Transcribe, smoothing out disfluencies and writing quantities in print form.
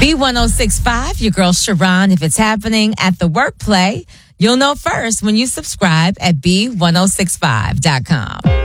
B1065, your girl Sharon. If it's happening at the workplace, you'll know first when you subscribe at B1065.com.